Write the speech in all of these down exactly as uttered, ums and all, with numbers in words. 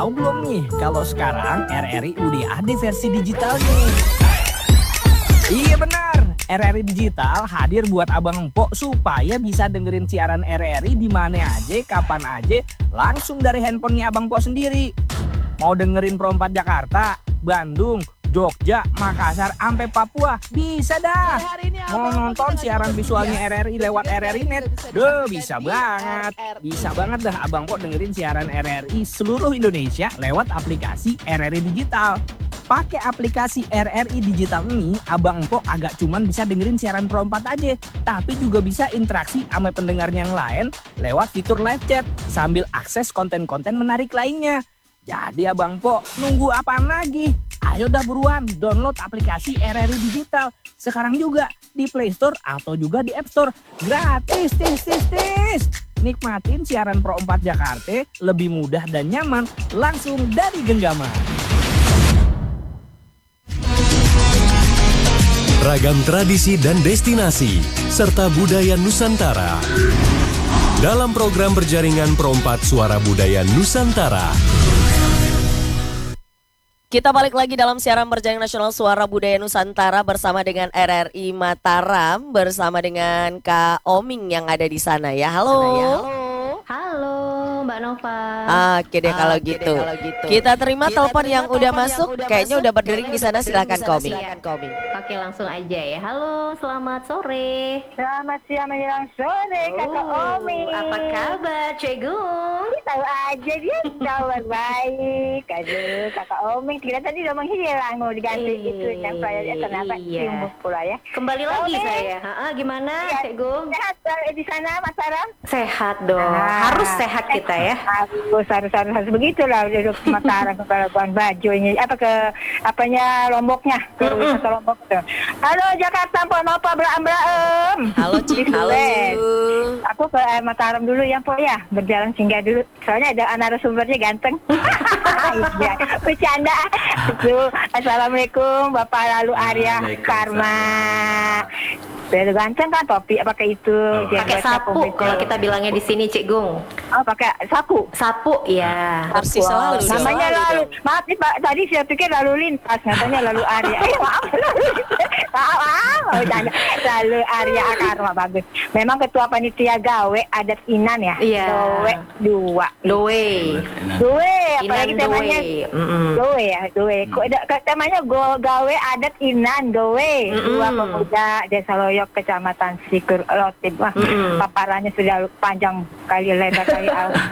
tahu belum nih kalau sekarang R R I udah ada versi digitalnya? Iya benar, R R I Digital hadir buat abang empok supaya bisa dengerin siaran R R I di mana aja, kapan aja, langsung dari handphonenya abang empok sendiri. Mau dengerin Pro empat Jakarta, Bandung, Jogja, Makassar, sampai Papua, bisa dah. Mau nonton siaran visualnya R R I lewat R R I Net, duh bisa banget. Bisa banget dah abang empok dengerin siaran R R I seluruh Indonesia lewat aplikasi R R I Digital. Pakai aplikasi R R I Digital ini, abang empok agak cuman bisa dengerin siaran Pro empat aja, tapi juga bisa interaksi sama pendengarnya yang lain lewat fitur live chat sambil akses konten-konten menarik lainnya. Jadi abang empok nunggu apaan lagi? Ayo dah buruan download aplikasi R R I Digital sekarang juga di Play Store atau juga di App Store. Gratis, tis, tis, tis. Nikmatin siaran Pro empat Jakarta lebih mudah dan nyaman langsung dari genggaman. Ragam tradisi dan destinasi, serta budaya Nusantara. Dalam program berjaringan Pro empat Suara Budaya Nusantara. Kita balik lagi dalam siaran berjaringan nasional Suara Budaya Nusantara bersama dengan R R I Mataram, bersama dengan Kak Oming yang ada di sana ya. Halo. Halo. Halo Mbak Nova. Oke deh kalau Oke gitu. deh, kalau gitu. Kita terima Kita telepon terima yang telepon udah yang masuk, udah kayaknya masuk, udah berdering di kayaknya sana. udah Silakan berdering di sana, Koming. silakan Koming. Oke langsung aja ya. Halo, selamat sore. Selamat siang menjelang sore Kakak Oh, Omi. apa kabar Cek Gung? Tahu aja dia kabar baik. Aduh Kakak Omi kira tadi udah menghilang mau diganti Eh, itu yang pelayannya ternyata iya. timbul pula ya. Kembali lagi Omi. saya. Ha-ha, gimana Ya, Cek Gung? sehat eh, di sana Mas Aram? Sehat dong. Ah. Harus sehat kita ya. Harus harus harus, harus begitulah duduk Mataram ke Labuan Bajo ini apa ke apanya Lomboknya ke wisata Lombok tuh. Halo Jakarta Mpok Nova Belaem. Halo Cik, halo. Aku ke eh, Mataram dulu ya Mpok ya, berjalan singgah dulu. Soalnya ada narasumbernya ganteng. Iya, bercanda. Itu. Assalamualaikum Bapak Lalu Arya Karma. Udah ganteng kan topi pakai itu. Oh. Pakai jenggotnya sapu kumpul. kalau kita bilangnya di sini Cik Gung. Oh pakai sapu. Sapu ya. Bersih Wah, selalu. namanya selalu lalu. dong. Maaf nih Pak, tadi saya pikir lalu lintas, katanya lalu Arya. Eh maaf, lalu lintas. Maaf, maaf. Oh, jangan. Lalu Arya Akarma bagus. Memang ketua panitia gawe adat Inan ya. Iya. Gawe dua. Doe. Doe, Inan apalagi temanya Doe. Mm-mm. Doe ya, Doe. Kok ada- ke- temanya go, gawe adat Inan Doe. Dua Mm-mm. pemuda Desa Loyok Kecamatan Sikur Lotip. Wah, Mm-mm. paparannya sudah panjang kali lebar kali.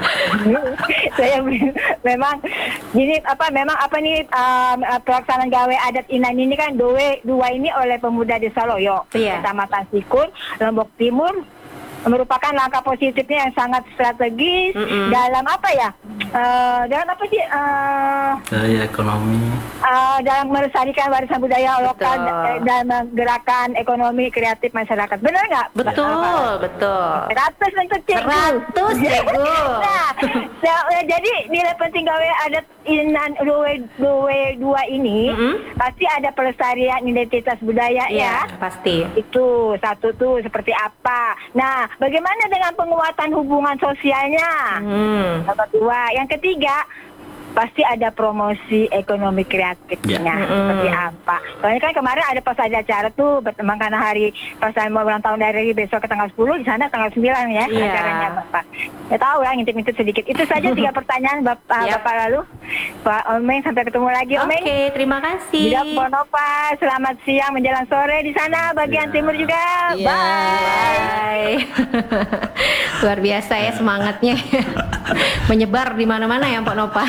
Saya memang gini apa memang apa nih um, pelaksanaan gawe adat Inan ini kan Doe dua ini oleh pemuda Desa Loyok Iya. Kecamatan Sikur Lombok Timur merupakan langkah positifnya yang sangat strategis Mm-mm. dalam apa ya eh, dalam apa sih eh, Dari ekonomi. eh, dalam melestarikan warisan budaya lokal Betul. eh, dan menggerakkan ekonomi kreatif masyarakat, benar nggak? Betul, betul. Ratus untuk cikgu. Seratus, cikgu. Nah, nah, eh, jadi nilai penting gawe adat Inan Doe Doe dua ini Mm-mm. pasti ada pelestarian identitas budaya ya. Iya, pasti. Itu satu tuh seperti apa. Nah, bagaimana dengan penguatan hubungan sosialnya? Hmm. Yang kedua, yang ketiga pasti ada promosi ekonomi kreatifnya Ya. seperti Mm-mm. apa. Soalnya kan kemarin ada pas ada acara tuh bertembang karena hari pas mau ulang tahun dari besok ke tanggal sepuluh di sana tanggal sembilan ya Iya. acaranya Bapak. Ya tahu lah ngintip-ngintip sedikit. Itu saja tiga pertanyaan Bapak Yap. Bapak lalu. Pak Omeng sampai ketemu lagi Oke, Omeng. terima kasih. Tidak Ponova, selamat siang menjelang sore di sana bagian Ya. timur juga. Iya. Bye. Bye. Luar biasa ya semangatnya. Menyebar di mana-mana ya Pak Nova.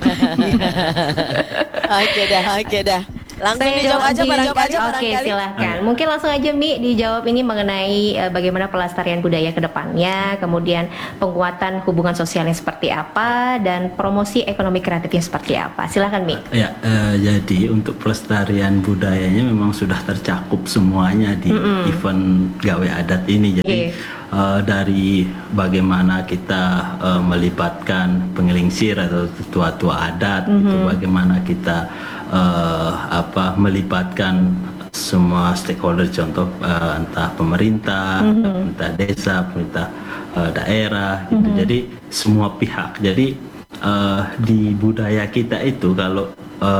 Oke dah, oke dah. Langsung Saya dijawab aja di- barangkali. Oke, barangkali. silahkan. Mungkin langsung aja Mi dijawab ini mengenai eh, bagaimana pelestarian budaya ke depannya, kemudian penguatan hubungan sosialnya seperti apa, dan promosi ekonomi kreatifnya seperti apa. Silahkan Mi. Ya, eh, jadi untuk pelestarian budayanya memang sudah tercakup semuanya di Mm-mm. event gawe adat ini. Jadi Oke. eh, dari bagaimana kita eh, melibatkan pengelingsir atau tua-tua adat, itu bagaimana kita eh, apa melibatkan semua stakeholder, contoh eh, entah pemerintah, pemerintah desa, pemerintah eh, daerah, gitu. Jadi semua pihak. Jadi uh, di budaya kita itu kalau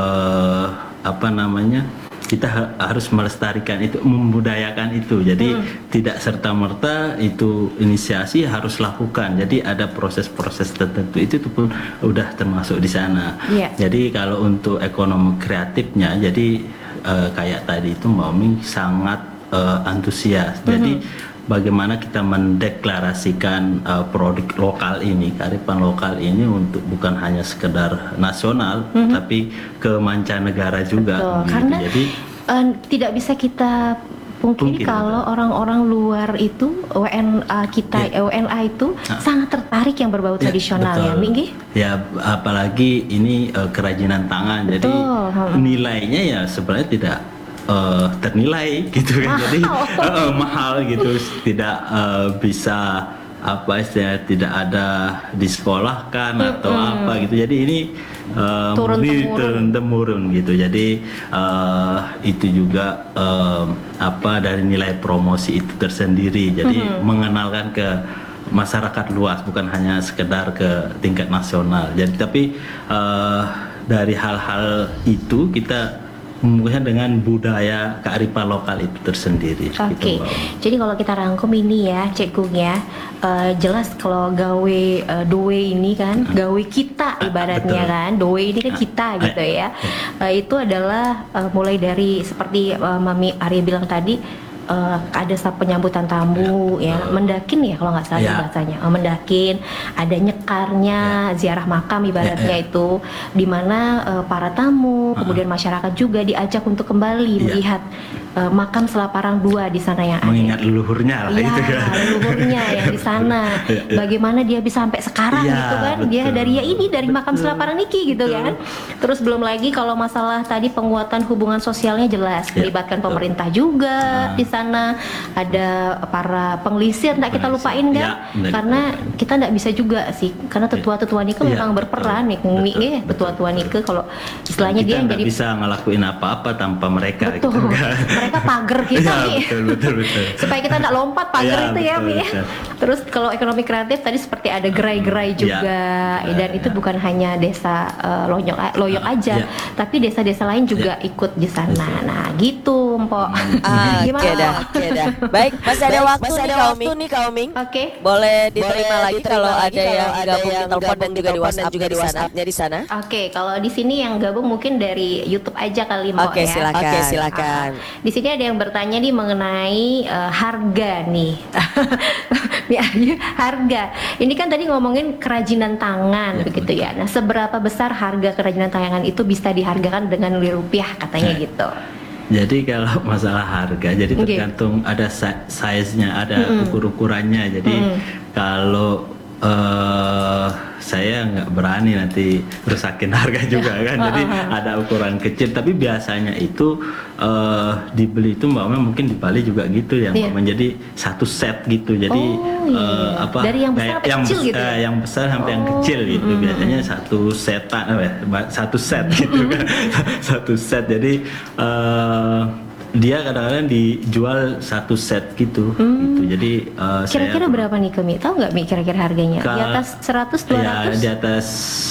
uh, apa namanya kita ha- harus melestarikan itu, membudayakan itu. Jadi hmm. tidak serta-merta itu inisiasi harus lakukan. Jadi ada proses-proses tertentu itu pun udah termasuk di sana. Yeah. Jadi kalau untuk ekonomi kreatifnya, jadi uh, kayak tadi itu Mbak Oming sangat uh, antusias. Hmm. Jadi bagaimana kita mendeklarasikan uh, produk lokal ini, kearifan lokal ini untuk bukan hanya sekedar nasional, mm-hmm. tapi ke mancanegara juga. Betul, gitu. karena Jadi uh, tidak bisa kita pungkiri Mungkin, kalau betul. orang-orang luar itu W N A kita, Ya. W N A itu Ah. sangat tertarik yang berbau Ya, tradisional betul. ya, Minggi? Ya, apalagi ini uh, kerajinan tangan. Jadi Betul. Hmm. nilainya ya sebenarnya tidak uh, ternilai gitu kan. Jadi uh, mahal gitu, tidak uh, bisa apa istilahnya, tidak ada disekolahkan atau apa gitu. Jadi ini uh, Turun murni temurun. turun temurun gitu. Jadi uh, itu juga um, apa dari nilai promosi itu tersendiri. Jadi mengenalkan ke masyarakat luas, bukan hanya sekedar ke tingkat nasional. Jadi tapi uh, dari hal-hal itu kita membuatnya dengan budaya kearifan lokal itu tersendiri. Oke, gitu, Mbak. jadi kalau kita rangkum ini ya, Cek Gung ya, eh, jelas kalau gawe eh, doe ini kan, gawe kita ibaratnya betul. kan, doe ini kan kita Ah, gitu ya. Eh, itu adalah eh, mulai dari seperti eh, Mami Arya bilang tadi. eh, ada sa- penyambutan tamu ya, betul. mendakin ya kalau nggak salah Ya. bahasanya. Eh, mendakin, ada nyekarnya, ziarah makam ibaratnya Ya, ya. itu, di mana eh, para tamu, kemudian masyarakat juga diajak untuk kembali Ya. melihat eh, makam Selaparang dua di sana yang ada. Mengingat leluhurnya lah Iya, itu kan. leluhurnya yang di sana. Ya, ya. Bagaimana dia bisa sampai sekarang Ya, gitu kan? Dia betul. dari ya ini dari makam Selaparang Niki gitu Betul. kan. Terus belum lagi kalau masalah tadi penguatan hubungan sosialnya jelas, Ya, melibatkan betul. pemerintah juga Ah. di sana. Ada para pengelisir, nggak kita Pengelisir. lupain kan? Ya, benar. Karena kita nggak bisa juga sih, karena tetua-tetua Nike Ya, memang berperan nih, betul. Umi Betul. ya, tetua-tua Nike kalau istilahnya kita dia yang nggak jadi bisa ngelakuin apa-apa tanpa mereka. betul. Gitu kan. Mereka pagar kita Ya, nih. betul betul betul. Supaya kita nggak lompat pagar Ya, itu ya, betul, Mi ya. betul. Terus kalau ekonomi kreatif tadi seperti ada gerai-gerai Ya. juga, Ya, dan itu ya. bukan hanya desa uh, Loyok Loyok aja, Ya. tapi desa-desa lain juga ikut di sana. Nah, gitu, Mpok. Ah, Gimana, oke dah, Mpok? oke dah. Baik, masih ada waktu masih nih ada Kak waktu Oming. nih, Kak Oming. Oke. Boleh diterima Boleh lagi diterima kalau lagi ada kalau yang ada gabung di yang telepon dan gabung di juga di telepon dan WhatsApp juga di di sana. WhatsApp-nya di sana. Oke, kalau di sini yang gabung mungkin dari YouTube aja kali, Mpok Oke, ya. silakan. Oke, silakan. Ah, di sini ada yang bertanya nih mengenai eh, harga nih. Nih, Arya, harga. Ini kan tadi ngomongin kerajinan tangan Ya, begitu ya. Nah, seberapa besar harga kerajinan tangan itu bisa dihargakan dengan nilai rupiah katanya Nah. gitu. Jadi kalau masalah harga, jadi Oke. tergantung ada si- size-nya, ada Mm-mm. ukur-ukurannya. Jadi Mm-mm. kalau eh, saya nggak berani nanti rusakin harga juga kan. Jadi ada ukuran kecil. Tapi biasanya itu eh, dibeli itu mbak Mel mungkin di Bali juga gitu ya, Iya. menjadi satu set gitu. Jadi Oh, iya. eh, apa? Dari yang besar kayak sampai yang kecil bes- gitu ya? eh, yang besar sampai yang Oh, kecil gitu. mm-mm. Biasanya satu setan, apa ya, satu set gitu kan. Satu set. Jadi eh, dia kadang-kadang dijual satu set gitu, gitu. Jadi eh, Kira-kira saya, berapa nih Kemi? Tahu nggak Mi kira-kira harganya? Di Ka- atas seratus dua ratus? Ya, di atas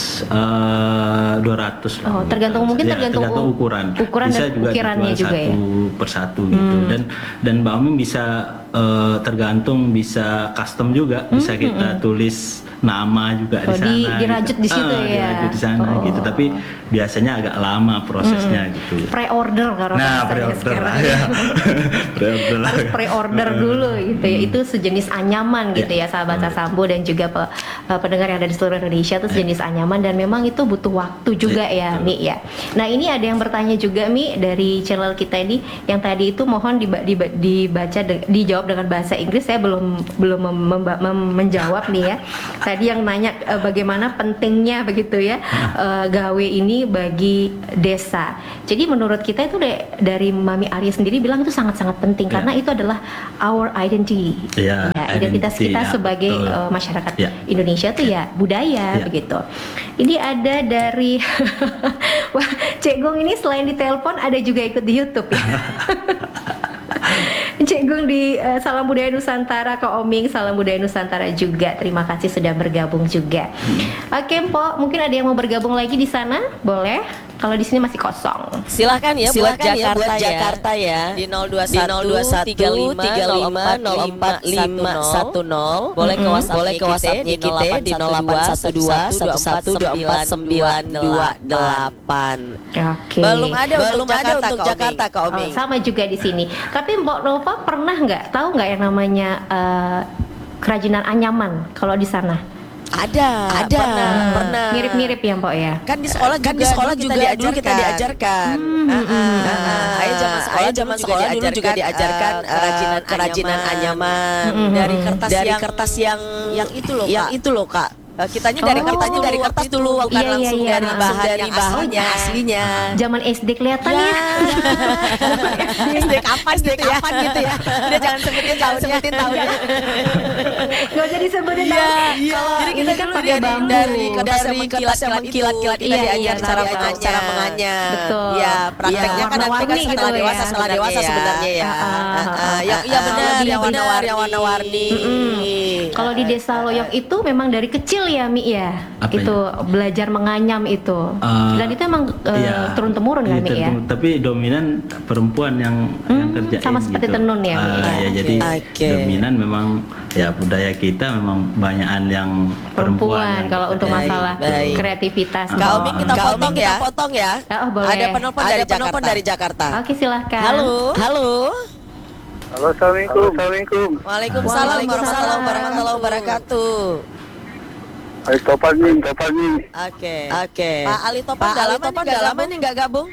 eh, dua ratus lah. Oh, tergantung- mungkin Ya, tergantung u- ukuran. ukuran bisa dan juga ukirannya dijual juga ya? satu persatu gitu. Dan dan Mbak Amin bisa eh, tergantung bisa custom juga, bisa kita tulis nama juga Oh, di sana. di- dirajut di situ Ah, ya? dirajut di sana Oh. gitu. Tapi biasanya agak lama prosesnya gitu. Pre-order kalau Nah, bahasanya pre-order sekarang. lah ya. Pre-order lah. Harus pre-order dulu gitu ya. Itu sejenis anyaman gitu ya, sahabat Sambo dan juga pe- eh, pendengar yang ada di seluruh Indonesia, itu sejenis anyaman dan memang itu butuh waktu juga ya, Mi ya. Nah, ini ada yang bertanya juga Mi dari channel kita ini yang tadi itu mohon diba- diba- dibaca de- dijawab dengan bahasa Inggris. Saya belum belum mem- mem- mem- menjawab nih ya. Tadi yang nanya eh, bagaimana pentingnya begitu ya eh, gawe ini bagi desa. Jadi menurut kita itu de- dari Mami Arya sendiri bilang itu sangat-sangat penting Ya. karena itu adalah our identity. Ya, Ya, identitas identity, kita ya, sebagai betul. eh, masyarakat Ya. Indonesia tuh ya budaya Ya. begitu. Ini ada dari wah, Cek Gong ini selain di telepon ada juga ikut di YouTube ya. Cik Gung di uh, Salam Budaya Nusantara, Kak Oming Salam Budaya Nusantara juga. Terima kasih sudah bergabung juga. Oke, Mpok, mungkin ada yang mau bergabung lagi di sana? Boleh. Kalau di sini masih kosong. Silahkan ya buat Silahkan ya, Jakarta, buat ya. Jakarta ya. Di nol dua satu tiga lima nol empat lima satu nol. Boleh ke WhatsApp Boleh ke WhatsApp-nya kita di nol delapan satu dua satu satu dua empat sembilan dua delapan. Oke. Belum ada Belum untuk ada Jakarta, untuk Kak Jakarta, Kak Oh, Oming. sama juga di sini. Tapi Mbok Nova pernah nggak tahu nggak yang namanya uh, kerajinan anyaman kalau di sana? Ada, Ada. pernah, pernah. Mirip-mirip ya, Mbok ya? Kan di sekolah Kan juga, di sekolah dulu juga kita dulu kita diajarkan. Hmm, Ah, ah, ah, ah. Ayah zaman sekolah, Ayah zaman dulu sekolah juga dulu juga diajarkan eh, kerajinan eh, kerajinan anyaman Mm-mm. dari kertas dari yang kertas yang yang itu loh, yang Kak. itu loh, Kak. Eh, kitanya dari Oh. kertasnya dari kertas dulu, bukan Iya, iya, langsung iya. dari Langsung bahan dari yang bahan aslinya. yang aslinya. Zaman S D kelihatan ya. S D kapan gitu ya? Kapan gitu ya? Dia jangan sebutin tahunnya. sebutin tahunnya. Gak usah disebutin Iya, tahun. iya. Kalau Jadi kita ini kan dulu pakai dari bambu. dari kertas Dari yang kertas yang mengkilat-kilat mengkilat-kilat kita Iya, iya, diajar cara tahu, tahu. menganyam. cara menganyam. Betul. Ya, prakteknya Iya, kan nanti kan warna-warni setelah gitu dewasa ya. setelah dewasa ya. sebenarnya ya. Ah, ah, Ah, ah, Yang iya ah, benar, ah, yang benar, warna-warni. yang warna-warni. Kalau di Desa Loyok itu memang dari kecil ya, Mi ya. Apa Itu belajar menganyam itu. Eh, Dan itu emang uh, Iya. turun temurun kan, Iya, Mi ya. tentu. Tapi dominan perempuan yang yang Hmm, kerjain sama seperti gitu. tenun ya, Mi, Ah, ya. ya, jadi Oke. dominan memang ya budaya kita memang banyakan yang perempuan. Perempuan yang kalau untuk kerjain masalah gitu. baik. kreativitas. Kak Oh. Oming kita Kak potong Oming kita ya. potong ya. Oh, boleh. Ada penelpon dari Ada penelpon Jakarta. dari Jakarta. Oke, silahkan. Halo. Halo. Halo, Assalamualaikum. Assalamualaikum. Waalaikumsalam Waalaikumsalam. warahmatullahi wabarakatuh. Hai, Topan nih, Topan nih. Oke. Oke. Pak Ali Topan Pak udah Ali lama Topan nih udah nggak lama gabung? nih nggak gabung.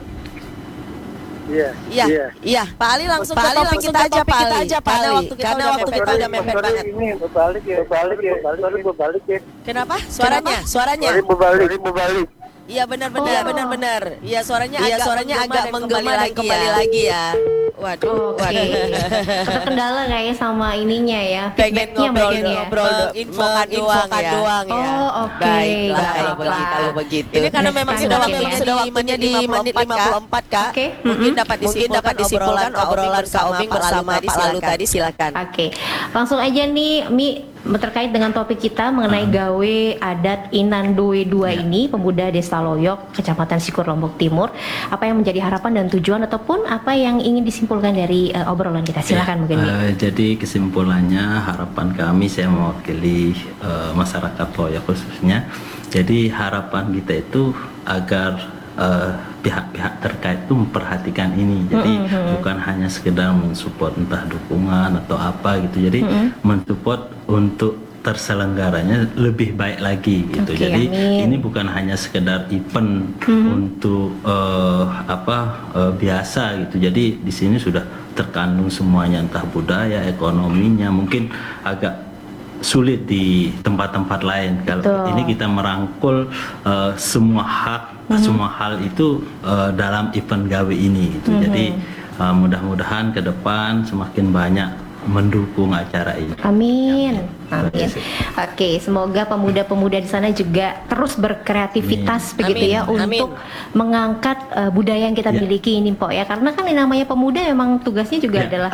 Iya. Iya. Iya. Iya. Pak Ali langsung Pak ke Ali topik langsung kita ke aja topik Pak kita Ali. aja, Pak Karena Ali. waktu kita Karena udah waktu mepet kita udah banget. mepet banget. Ini berbalik ya, berbalik ya, berbalik berbalik ya. Kenapa? Suaranya? Suaranya. Berbalik berbalik, berbalik. Iya benar-benar. Iya benar-benar. Iya suaranya Iya agak suaranya menggema agak dan menggema kembali dan lagi kembali ya. lagi ya. Waduh, Oke. Ada kendala kayaknya sama ininya ya. pengen Feedbacknya ngobrol mungkin ya. ngobrol Me- infokan doang menginfokan ya. doang ya. Oh, oke. Baiklah Nggak kalau apa-apa. begitu. Kalau begitu. Ini karena Next memang time sudah mungkin waktunya ya. di menit di menit lima puluh empat Kak. Oke. Mungkin Mhm. dapat Mungkin dapat disimpulkan obrolan Kak Oming bersama Pak Lalu tadi, silakan. Oke, langsung aja nih Mi, terkait dengan topik kita mengenai gawe adat Inan Doe dua ini, pemuda Desa Loyok, Kecamatan Sikur, Lombok Timur. Apa yang menjadi harapan dan tujuan ataupun apa yang ingin disimpulkan dari uh, obrolan kita? Silakan mungkin Mi. Eh, jadi kesimpulannya harapan kami, saya mewakili eh, masyarakat Loyok khususnya. Jadi harapan kita itu agar eh, pihak-pihak terkait itu memperhatikan ini. Jadi bukan hanya sekedar mensupport entah dukungan atau apa gitu. Jadi mensupport untuk terselenggaranya lebih baik lagi gitu. Oke, Jadi amin. ini bukan hanya sekedar event untuk eh, apa eh, biasa gitu. Jadi di sini sudah terkandung semuanya, entah budaya, ekonominya, mungkin agak sulit di tempat-tempat lain. Kalau Betul. ini kita merangkul eh, semua hak, semua hal itu eh, dalam event gawe ini gitu. Jadi eh, mudah-mudahan ke depan semakin banyak mendukung acara ini. Amin. Amin. Terima kasih. Oke, semoga pemuda-pemuda di sana juga terus berkreativitas begitu Amin. ya untuk Amin. mengangkat uh, budaya yang kita Ya. miliki ini, Pok ya. Karena kan yang namanya pemuda memang tugasnya juga Ya. adalah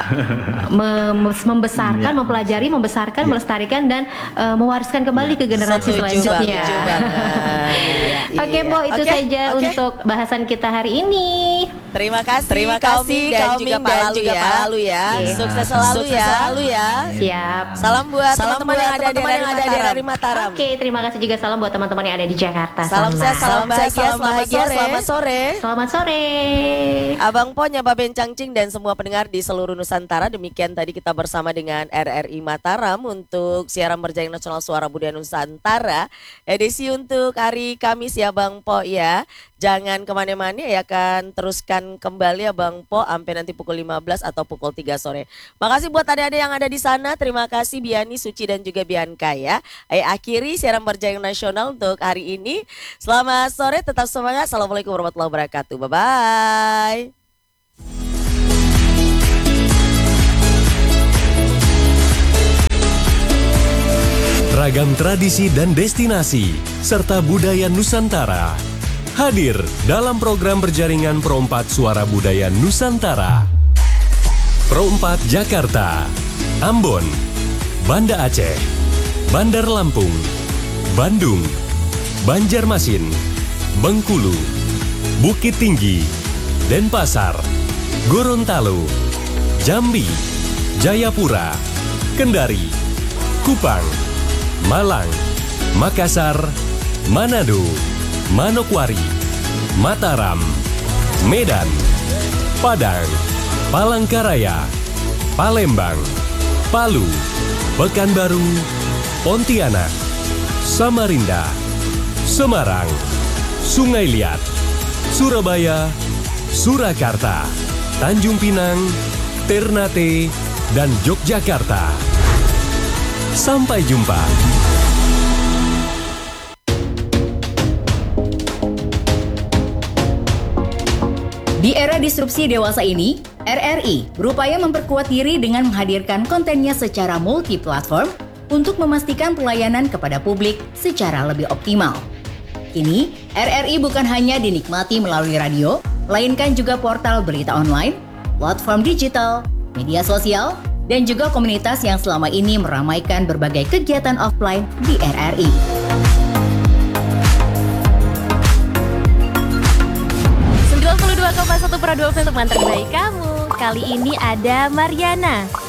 me- me- membesarkan, Ya. mempelajari, membesarkan, Ya. melestarikan dan uh, mewariskan kembali ke generasi Setuju selanjutnya. banget, setuju banget. Oke, Iya. Pok, itu Oke, saja oke. untuk bahasan kita hari ini. Terima kasih, Terima Kak kasih Oming dan Kak juga Oming Pak dan Lalu juga ya. Pak Lalu ya. Oke. Sukses selalu Sukses ya. selalu ya. Siap. Salam buat Salam teman-teman buat yang ada di teman-teman yang ada di Mataram. Rari Mataram. Oke, terima kasih juga salam buat teman-teman yang ada di Jakarta. Salam sana. sehat, salam bahagia, Salam selamat bahagia, sore. selamat sore. Selamat sore. Abang Po, Nyaba Bencangcing dan semua pendengar di seluruh Nusantara. Demikian tadi kita bersama dengan R R I Mataram untuk siaran berjaring nasional Suara Budaya Nusantara. Edisi untuk hari Kamis ya Bang Po ya. Jangan kemana-mana ya, akan teruskan kembali ya Bang Po sampai nanti pukul lima belas atau pukul tiga sore. Makasih buat adik-adik yang ada di sana. Terima kasih Biani, Suci dan juga Bianca ya. Ayo akhiri siaran berjaring nasional untuk hari ini. Selamat sore, tetap semangat. Assalamualaikum warahmatullahi wabarakatuh. Bye-bye. Ragam tradisi dan destinasi, serta budaya Nusantara. Hadir dalam program berjaringan Perompat Suara Budaya Nusantara. Pro empat Jakarta, Ambon, Banda Aceh, Bandar Lampung, Bandung, Banjarmasin, Bengkulu, Bukit Tinggi, Denpasar, Gorontalo, Jambi, Jayapura, Kendari, Kupang, Malang, Makassar, Manado, Manokwari, Mataram, Medan, Padang, Palangkaraya, Palembang, Palu, Pekanbaru, Pontianak, Samarinda, Semarang, Sungai Liat, Surabaya, Surakarta, Tanjung Pinang, Ternate, dan Yogyakarta. Sampai jumpa. Di era disrupsi dewasa ini, R R I berupaya memperkuat diri dengan menghadirkan kontennya secara multi-platform untuk memastikan pelayanan kepada publik secara lebih optimal. Kini, R R I bukan hanya dinikmati melalui radio, melainkan juga portal berita online, platform digital, media sosial, dan juga komunitas yang selama ini meramaikan berbagai kegiatan offline di R R I. sembilan puluh dua koma satu Prado F M untuk mantan baik kamu. Kali ini ada Mariana.